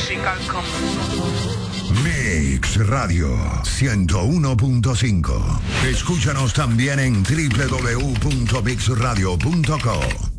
musical como Mix Radio 101.5. Escúchanos también en www.mixradio.co.